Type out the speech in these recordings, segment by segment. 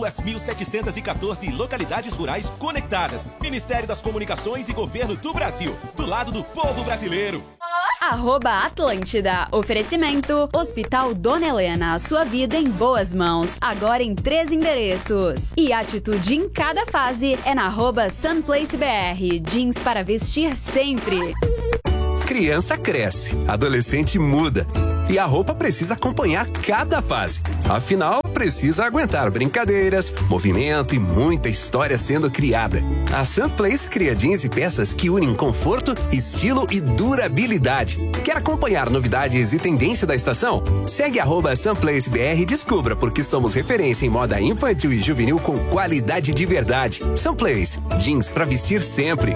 2.714 localidades rurais conectadas. Ministério das Comunicações e Governo do Brasil. Do lado do povo brasileiro. @Atlântida. Oferecimento Hospital Dona Helena. Sua vida em boas mãos. Agora em 3 endereços. E atitude em cada fase é na @SunPlaceBR. Jeans para vestir sempre. Criança cresce, adolescente muda. E a roupa precisa acompanhar cada fase. Afinal, precisa aguentar brincadeiras, movimento e muita história sendo criada. A Sunplace cria jeans e peças que unem conforto, estilo e durabilidade. Quer acompanhar novidades e tendência da estação? Segue @SunplaceBR e descubra porque somos referência em moda infantil e juvenil com qualidade de verdade. Sunplace, jeans pra vestir sempre.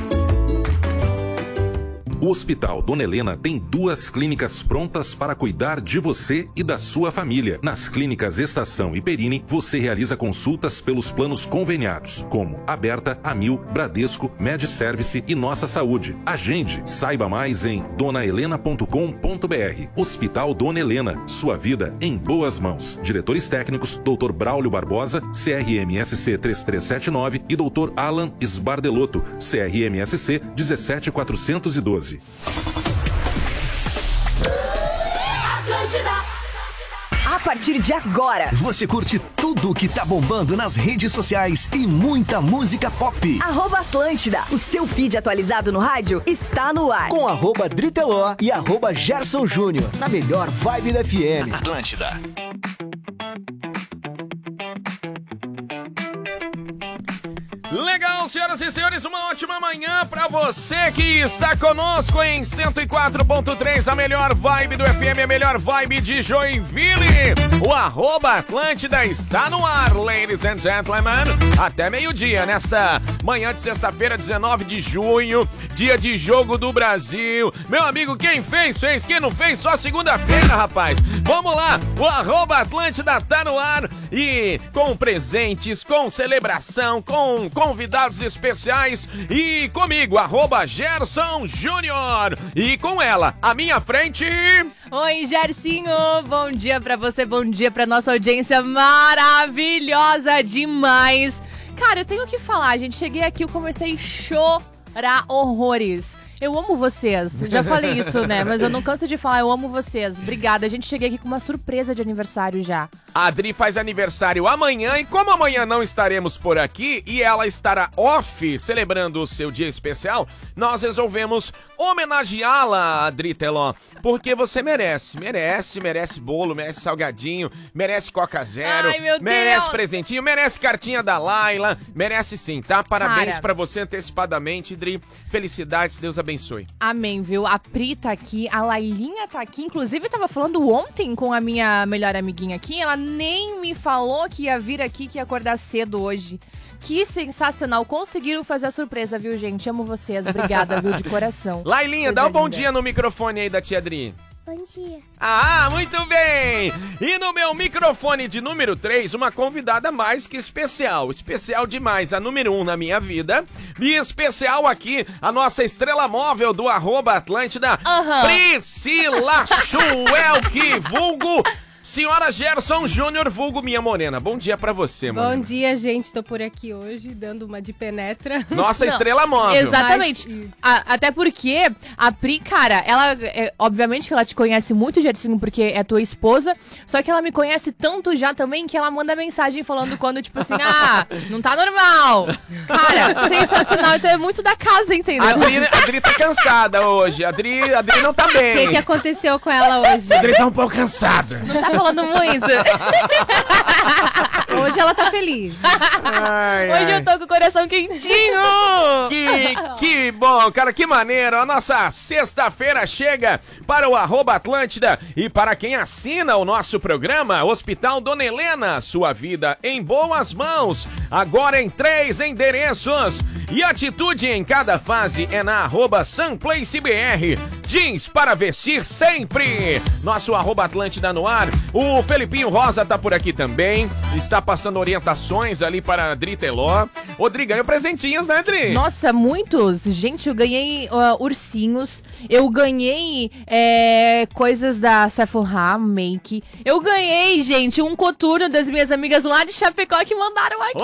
O Hospital Dona Helena tem 2 clínicas prontas para cuidar de você e da sua família. Nas clínicas Estação e Perini, você realiza consultas pelos planos conveniados, como Aberta, Amil, Bradesco, MedService e Nossa Saúde. Agende, saiba mais em donahelena.com.br. Hospital Dona Helena, sua vida em boas mãos. Diretores técnicos, Dr. Braulio Barbosa, CRMSC 3379 e Dr. Alan Sbardelotto, CRMSC 17412. A partir de agora, você curte tudo o que tá bombando nas redes sociais e muita música pop. @Atlântida, o seu feed atualizado no rádio está no ar. Com @Driteló e @Gerson Júnior, na melhor vibe da FM. Atlântida. Legal, senhoras e senhores, uma ótima manhã pra você que está conosco em 104.3, a melhor vibe do FM, a melhor vibe de Joinville. O @Atlântida está no ar, ladies and gentlemen, até meio-dia, nesta manhã de sexta-feira, 19 de junho, dia de jogo do Brasil. Meu amigo, quem fez, fez, quem não fez, só segunda-feira, rapaz. Vamos lá, o @Atlântida tá no ar e com presentes, com celebração, com convidados especiais e comigo, @Gerson Júnior. E com ela, à minha frente... Oi, Gersinho, bom dia pra você, bom dia pra nossa audiência maravilhosa demais. Cara, eu tenho que falar, gente, cheguei aqui, eu comecei a chorar horrores. Eu amo vocês, já falei isso, né? Mas eu não canso de falar, eu amo vocês. Obrigada, a gente cheguei aqui com uma surpresa de aniversário já. A Adri faz aniversário amanhã e como amanhã não estaremos por aqui e ela estará off celebrando o seu dia especial, nós resolvemos homenageá-la, Adri Teló, porque você merece bolo, merece salgadinho, merece Coca Zero, ai, meu merece Deus. presentinho, merece cartinha da Laila, merece sim, tá? Parabéns pra você antecipadamente, Adri. Felicidades, Deus abençoe. Amém, viu? A Pri tá aqui, a Lailinha tá aqui. Inclusive, eu tava falando ontem com a minha melhor amiguinha aqui. Ela nem me falou que ia vir aqui, que ia acordar cedo hoje. Que sensacional. Conseguiram fazer a surpresa, viu, gente? Amo vocês. Obrigada, viu, de coração. Lailinha, dá um bom dia no microfone aí da tia Adri. Bom dia. Ah, muito bem! E no meu microfone de número 3, uma convidada mais que especial. Especial demais, a número 1 na minha vida. E especial aqui, a nossa estrela móvel do @Atlântida, Priscila Schwelke, vulgo Senhora Gerson Júnior, vulgo Minha Morena. Bom dia pra você, mano. Bom dia, gente. Tô por aqui hoje, dando uma de penetra. Nossa estrela móvel. Exatamente. Até porque a Pri, cara, ela, obviamente que ela te conhece muito, Gersinho, porque é tua esposa, só que ela me conhece tanto já também que ela manda mensagem falando quando, tipo assim, não tá normal. Cara, sensacional. Então é muito da casa, entendeu? A Adri tá cansada hoje. A Adri não tá bem. O que aconteceu com ela hoje? A Adri tá um pouco cansada. Não tá falando muito. Hoje ela tá feliz. Hoje eu tô com o coração quentinho. Que bom, cara, que maneiro. A nossa sexta-feira chega para o @Atlântida e para quem assina o nosso programa, Hospital Dona Helena, sua vida em boas mãos. Agora em 3 endereços. E atitude em cada fase é na @SunPlaceBR. jeans para vestir sempre. Nosso @Atlântida no ar. O Felipinho Rosa tá por aqui também. Está passando orientações ali para a Dri Teló. Ô, Dri, ganhou presentinhos, né, Dri? Nossa, muitos. Gente, eu ganhei ursinhos. Eu ganhei coisas da Sephora Make. Eu ganhei, gente, um coturno das minhas amigas lá de Chapecó que mandaram aqui.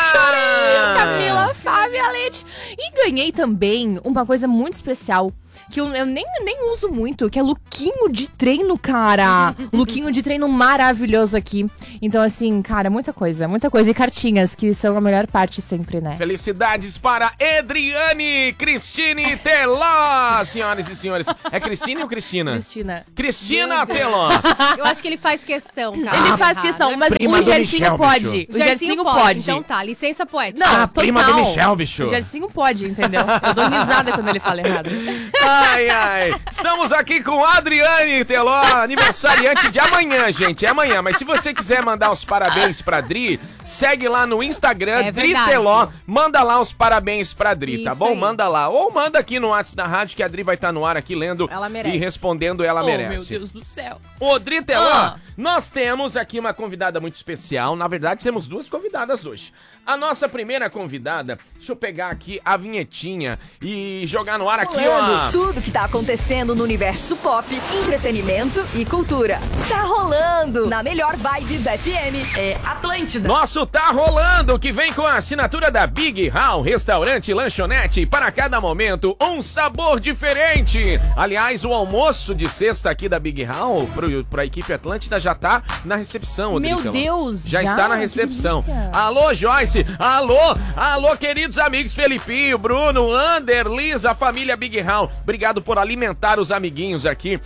Olha! Camila, Fábio, Alete. E ganhei também uma coisa muito especial que eu nem uso muito, que é lookinho de treino, cara. Lookinho de treino maravilhoso aqui. Então, assim, cara, muita coisa. E cartinhas, que são a melhor parte sempre, né? Felicidades para Edriane Cristine Teló, senhoras e senhores. É Cristine ou Cristina? Cristina Teló. Eu acho que ele faz questão, cara. Ele faz questão, mas Prima o do Gersinho Michel, pode. bicho. O Gersinho pode. Então tá, licença poética. Não, prima do Michel, bicho. O Gersinho pode, entendeu? Eu dou risada quando ele fala errado. Ai, ai. Estamos aqui com Adriane Teló, aniversariante de amanhã, gente. É amanhã, mas se você quiser mandar os parabéns pra Dri, segue lá no Instagram, Dri Teló. Manda lá os parabéns pra Dri, tá bom? Aí. Manda lá. Ou manda aqui no WhatsApp da rádio, que a Dri vai estar no ar aqui lendo e respondendo. Ela merece. Meu Deus do céu. Ô, Dri Teló, nós temos aqui uma convidada muito especial. Na verdade, temos duas convidadas hoje. A nossa primeira convidada, deixa eu pegar aqui a vinhetinha e jogar no ar aqui, ó. Tudo que tá acontecendo no universo pop, entretenimento e cultura. Tá rolando na melhor vibe da FM. É Atlântida. Nosso Tá Rolando, que vem com a assinatura da Big Hall, restaurante e lanchonete. Para cada momento, um sabor diferente. Aliás, o almoço de sexta aqui da Big Hall, pra equipe Atlântida, já tá na recepção. Meu Deus, já está na recepção. Alô, Joyce. Alô, queridos amigos Felipinho, Bruno, Ander, Lisa, família Big Hall. Obrigado por alimentar os amiguinhos aqui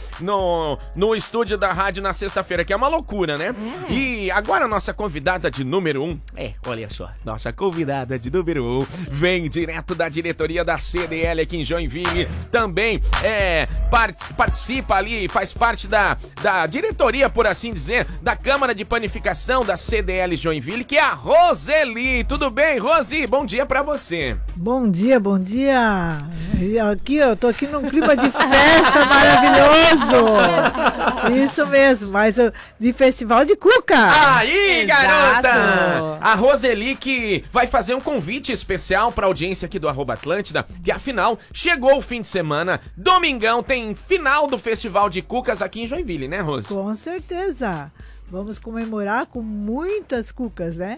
no estúdio da rádio na sexta-feira, que é uma loucura, né? E agora a nossa convidada de número 1, olha só, nossa convidada de número 1 vem direto da diretoria da CDL aqui em Joinville. Também participa ali, faz parte da diretoria, por assim dizer, da Câmara de Panificação da CDL Joinville, que é a Roseli. Tudo bem, Rosi? Bom dia pra você. Bom dia. E aqui, eu tô aqui num clima de festa maravilhoso. Isso mesmo, mas de festival de cuca. Aí, garota! A Roseli que vai fazer um convite especial pra audiência aqui do @Atlântida, que afinal, chegou o fim de semana, domingão, tem final do Festival de Cucas aqui em Joinville, né, Rosi? Com certeza. Vamos comemorar com muitas cucas, né?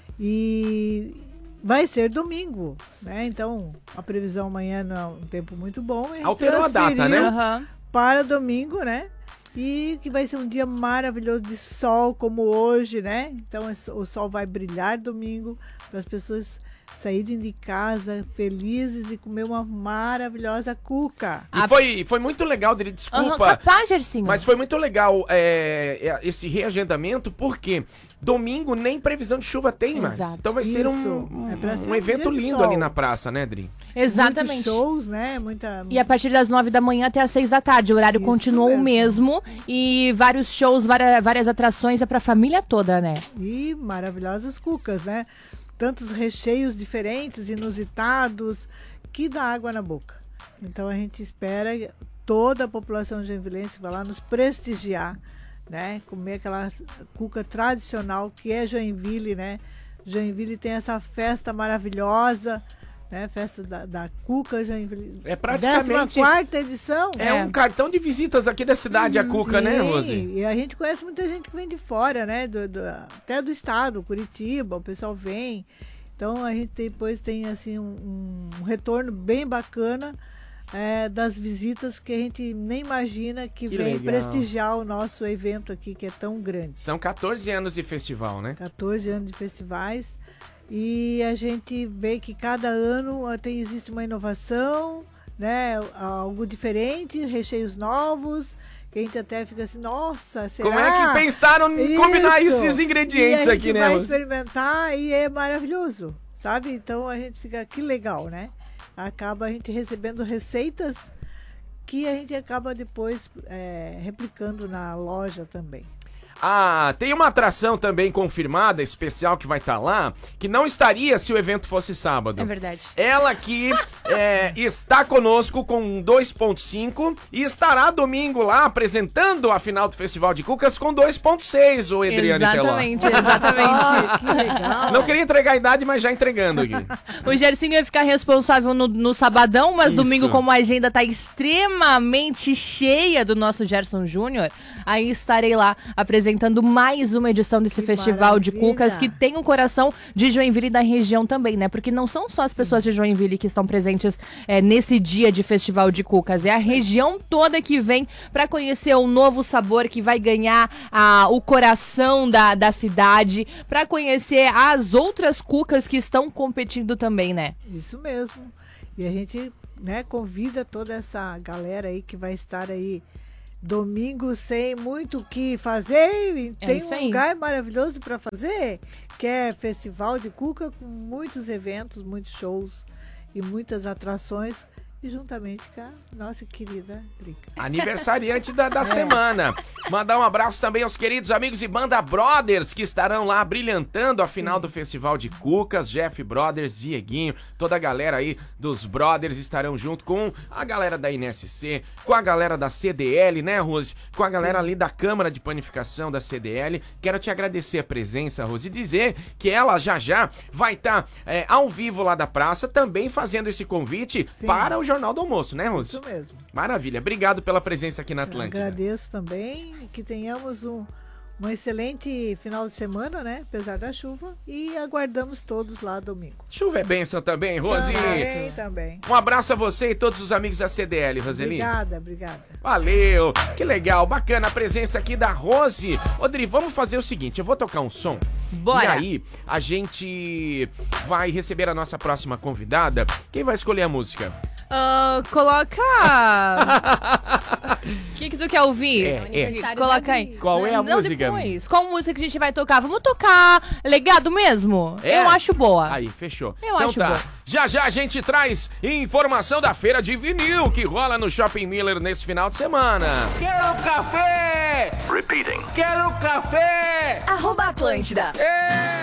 E vai ser domingo, né? Então, a previsão amanhã não é um tempo muito bom. Alterou a data, né? Para domingo, né? E que vai ser um dia maravilhoso de sol, como hoje, né? Então, o sol vai brilhar domingo para as pessoas saírem de casa felizes e comer uma maravilhosa cuca. E foi muito legal, Dri, desculpa. Gersinho. Mas foi muito legal esse reagendamento, porque domingo nem previsão de chuva tem mais. Então vai ser um evento lindo ali na praça, né, Dri? Exatamente. Muitos shows, né? E a partir das 9 da manhã até as 6 da tarde. O horário continuou o mesmo. E vários shows, várias atrações. É pra família toda, né? E maravilhosas cucas, né? Tantos recheios diferentes, inusitados, que dá água na boca. Então a gente espera toda a população joinvilense vai lá nos prestigiar, né? Comer aquela cuca tradicional que é Joinville, né? Joinville tem essa festa maravilhosa, né? Festa da cuca Joinville. É praticamente 14ª edição. É um cartão de visitas aqui da cidade, a cuca, né, Rosi? E a gente conhece muita gente que vem de fora, né? Até do estado, Curitiba, o pessoal vem. Então a gente depois tem assim um retorno bem bacana das visitas que a gente nem imagina que vem legal prestigiar o nosso evento aqui, que é tão grande. São 14 anos de festival, né? 14 anos de festivais. E a gente vê que cada ano existe uma inovação, né? Algo diferente, recheios novos, que a gente até fica assim, nossa, será? Como é que pensaram em combinar esses ingredientes aqui, né? A gente vai experimentar e é maravilhoso, sabe? Então a gente fica, que legal, né? Acaba a gente recebendo receitas que a gente acaba depois replicando na loja também. tem uma atração também confirmada, especial, que vai estar lá, que não estaria se o evento fosse sábado. É verdade. Ela que está conosco com 2.5 e estará domingo lá apresentando a final do Festival de Cucas com 2.6, o Adriane Teló. Exatamente. Que legal. Não queria entregar a idade, mas já entregando aqui. O Gersinho ia ficar responsável no sabadão, mas Isso. domingo, como a agenda tá extremamente cheia do nosso Gerson Júnior, aí estarei lá apresentando mais uma edição desse Festival de Cucas, que tem o coração de Joinville e da região também, né? Porque não são só as pessoas de Joinville que estão presentes nesse dia de Festival de Cucas, é a região toda que vem para conhecer um novo sabor que vai ganhar o coração da cidade, para conhecer as outras cucas que estão competindo também, né? Isso mesmo. E a gente, né, convida toda essa galera aí que vai estar aí domingo sem muito o que fazer. E tem um lugar maravilhoso para fazer, que é Festival de Cuca, com muitos eventos, muitos shows e muitas atrações. E juntamente com a nossa querida Drica. Aniversariante da semana. Mandar um abraço também aos queridos amigos e Banda Brothers, que estarão lá brilhantando a final do Festival de Cucas. Jeff Brothers, Dieguinho, toda a galera aí dos Brothers estarão junto com a galera da INSC, com a galera da CDL, né, Rose? Com a galera ali da Câmara de Panificação da CDL. Quero te agradecer a presença, Rose, e dizer que ela já vai estar ao vivo lá da praça, também fazendo esse convite para o Jornal do Almoço, né, Rose? Isso mesmo. Maravilha. Obrigado pela presença aqui na Atlântida. Agradeço também, que tenhamos um excelente final de semana, né? Apesar da chuva. E aguardamos todos lá domingo. Chuva é bênção também, Rose. Também. Um abraço a você e todos os amigos da CDL, Roseli. Obrigada. Valeu. Que legal, bacana a presença aqui da Rose. Odri, vamos fazer o seguinte, eu vou tocar um som. Bora. E aí, a gente vai receber a nossa próxima convidada. Quem vai escolher a música? Coloca... O que tu quer ouvir? Coloca aí. Qual é a música? Depois. Qual música que a gente vai tocar? Vamos tocar Legado mesmo? Eu acho boa. Aí, fechou. Eu acho boa. Já a gente traz informação da feira de vinil que rola no Shopping Miller nesse final de semana. Quero café! Repeating. Quero café! @Atlântida.